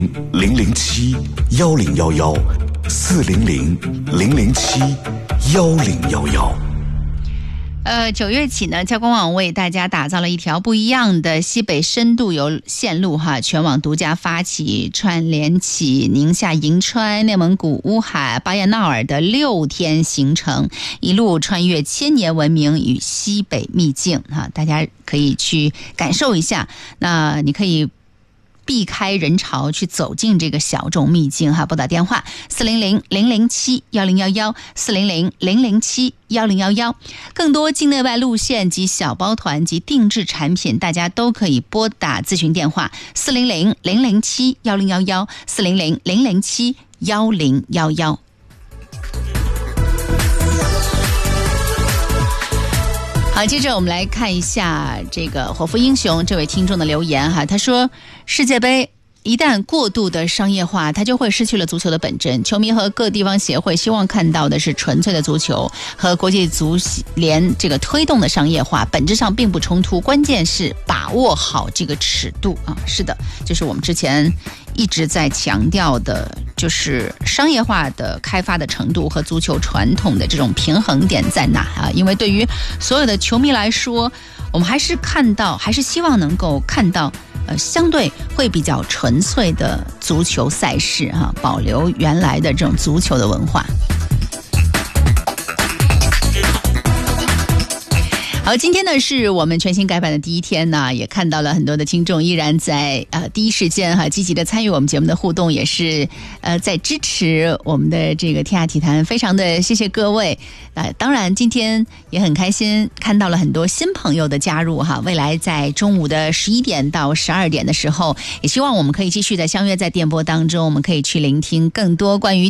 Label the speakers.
Speaker 1: 007-1011-400-007-1011。
Speaker 2: 9月起呢，交通网为大家打造了一条不一样的西北深度游线路哈，全网独家发起串联起宁夏银川、内蒙古乌海、巴彦淖尔的6天行程，一路穿越千年文明与西北秘境哈，大家可以去感受一下。那你可以避开人潮去走进这个小众秘境哈，拨打电话400-007-1011，400-007-1011，更多境内外路线及小包团及定制产品，大家都可以拨打咨询电话400-007-1011，400-007-1011。好，接着我们来看一下这个伙夫英雄这位听众的留言哈，他说世界杯一旦过度的商业化，它就会失去了足球的本真。球迷和各地方协会希望看到的是纯粹的足球，和国际足联这个推动的商业化本质上并不冲突，关键是把握好这个尺度啊。是的，就是我们之前一直在强调的，就是商业化的开发的程度和足球传统的这种平衡点在哪啊？因为对于所有的球迷来说，我们还是希望能够看到相对会比较纯粹的足球赛事哈，保留原来的这种足球的文化。好，今天呢是我们全新改版的第一天呢，也看到了很多的听众依然在第一时间哈积极的参与我们节目的互动，也是在支持我们的这个天下体坛，非常的谢谢各位。当然今天也很开心看到了很多新朋友的加入哈，未来在中午的11点到12点的时候，也希望我们可以继续的相约在电波当中，我们可以去聆听更多关于